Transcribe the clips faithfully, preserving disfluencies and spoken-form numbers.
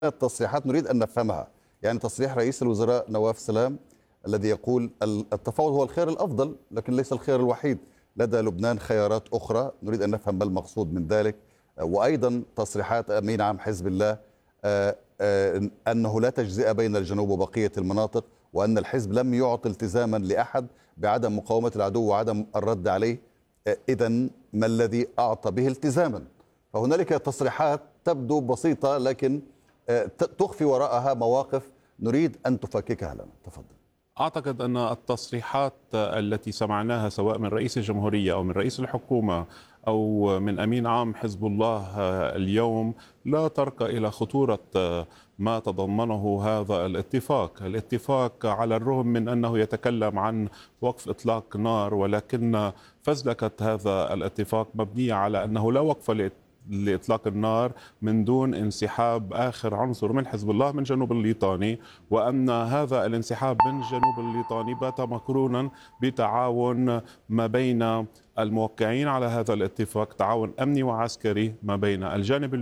التصريحات نريد أن نفهمها. يعني تصريح رئيس الوزراء نواف سلام الذي يقول التفاوض هو الخير الأفضل لكن ليس الخير الوحيد، لدى لبنان خيارات أخرى، نريد أن نفهم ما المقصود من ذلك. وأيضا تصريحات أمين عام حزب الله أنه لا تجزئة بين الجنوب وبقية المناطق، وأن الحزب لم يعطي التزاما لأحد بعدم مقاومة العدو وعدم الرد عليه. إذن ما الذي أعطى به التزاما؟ فهنالك تصريحات تبدو بسيطة لكن تخفي وراءها مواقف نريد أن تفككها لنا. تفضل. أعتقد أن التصريحات التي سمعناها سواء من رئيس الجمهورية أو من رئيس الحكومة أو من أمين عام حزب الله اليوم لا ترقى إلى خطورة ما تضمنه هذا الاتفاق. الاتفاق على الرغم من أنه يتكلم عن وقف إطلاق نار، ولكن فزلكة هذا الاتفاق مبنية على أنه لا وقف لإطلاق النار من دون انسحاب آخر عنصر من حزب الله من جنوب الليطاني، وأن هذا الانسحاب من جنوب الليطاني بات مقرونا بتعاون ما بين الموقعين على هذا الاتفاق، تعاون أمني وعسكري ما بين الجانب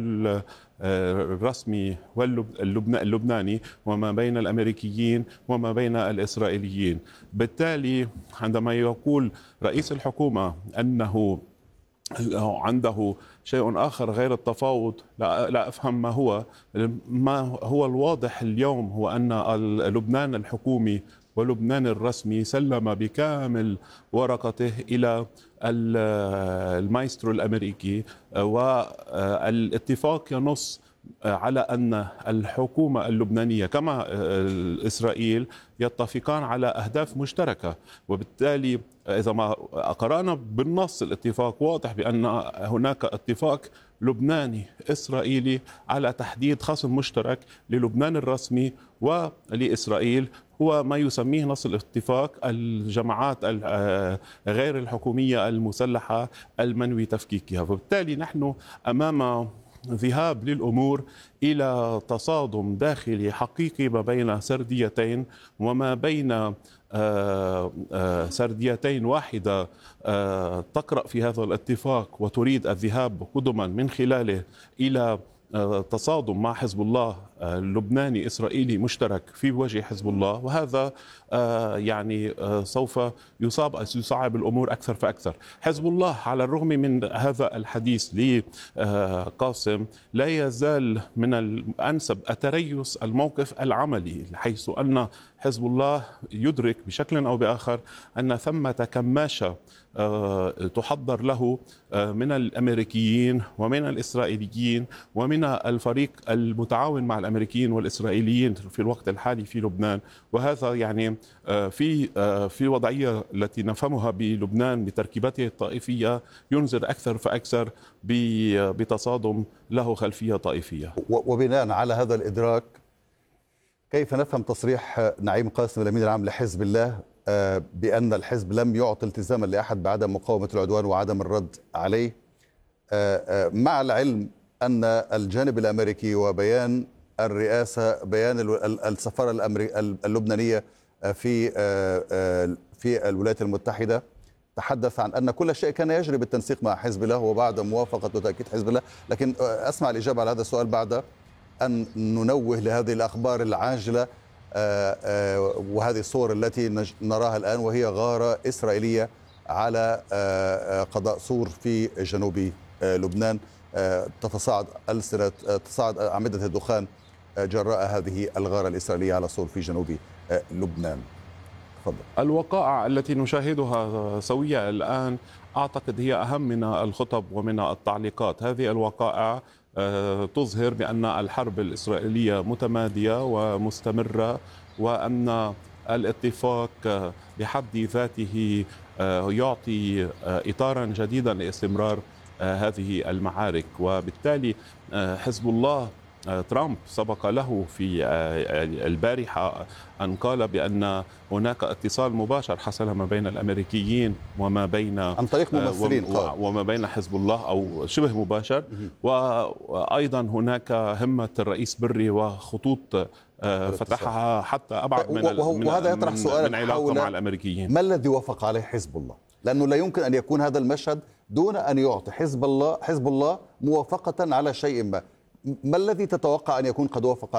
الرسمي واللبناني وما بين الأمريكيين وما بين الإسرائيليين. بالتالي عندما يقول رئيس الحكومة أنه عنده شيء آخر غير التفاوض، لا, لا أفهم ما هو. ما هو الواضح اليوم هو أن لبنان الحكومي ولبنان الرسمي سلم بكامل ورقته إلى المايسترو الأمريكي، والاتفاق ينص على أن الحكومة اللبنانية كما إسرائيل يتفقان على أهداف مشتركة. وبالتالي إذا ما قرأنا بالنص الاتفاق واضح بأن هناك اتفاق لبناني إسرائيلي على تحديد خصم مشترك للبنان الرسمي ولإسرائيل، هو ما يسميه نص الاتفاق الجماعات غير الحكومية المسلحة المنوي تفكيكها. وبالتالي نحن أمام ذهاب للأمور إلى تصادم داخلي حقيقي ما بين سرديتين، وما بين سرديتين واحدة تقرأ في هذا الاتفاق وتريد الذهاب قدما من خلاله إلى تصادم مع حزب الله اللبناني إسرائيلي مشترك في وجه حزب الله، وهذا يعني سوف يصاب يصعب الأمور أكثر فأكثر. حزب الله على الرغم من هذا الحديث لقاسم لا يزال من الأنسب التريث الموقف العملي، حيث أن حزب الله يدرك بشكل أو بآخر أن ثمة كماشة تحضر له من الأمريكيين ومن الإسرائيليين ومن الفريق المتعاون مع الأمريكيين والإسرائيليين في الوقت الحالي في لبنان. وهذا يعني في في وضعية التي نفهمها بلبنان بتركيبته الطائفية ينذر أكثر فأكثر بتصادم له خلفية طائفية. وبناء على هذا الإدراك كيف نفهم تصريح نعيم قاسم الأمين العام لحزب الله بأن الحزب لم يعطي التزاما لأحد بعدم مقاومة العدوان وعدم الرد عليه، مع العلم أن الجانب الأمريكي وبيان الرئاسة بيان السفارة اللبنانية في في الولايات المتحدة تحدث عن أن كل شيء كان يجري بالتنسيق مع حزب الله وبعد موافقة وتأكيد حزب الله. لكن أسمع الإجابة على هذا السؤال بعد أن ننوه لهذه الأخبار العاجلة وهذه الصور التي نراها الآن، وهي غارة إسرائيلية على قضاء سور في جنوب لبنان، تتصاعد ألسنة تصاعد أعمدة الدخان جراء هذه الغارة الإسرائيلية على سور في جنوب لبنان. تفضل. الوقائع التي نشاهدها سوية الآن أعتقد هي أهم من الخطب ومن التعليقات. هذه الوقائع تظهر بأن الحرب الإسرائيلية متمادية ومستمرة، وأن الاتفاق بحد ذاته يعطي إطارا جديدا لاستمرار هذه المعارك. وبالتالي حزب الله ترامب سبق له في البارحة أن قال بأن هناك اتصال مباشر حصل ما بين الأمريكيين وما بين عن طريق ممثلين وما بين حزب الله أو شبه مباشر، وأيضا هناك همة الرئيس بري وخطوط فتحها حتى أبعد من وهذا يطرح سؤال من علاقة مع الأمريكيين. ما الذي وافق عليه حزب الله؟ لأنه لا يمكن أن يكون هذا المشهد دون أن يعطي حزب الله حزب الله موافقة على شيء ما. ما الذي تتوقع أن يكون قد وافق